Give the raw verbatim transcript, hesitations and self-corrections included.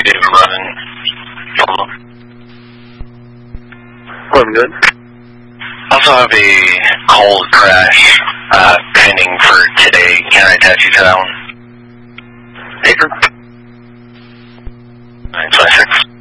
do running. I'm good. Also have a cold crash uh, pending for today. Can I attach you to that one? Taker. nine twenty-six.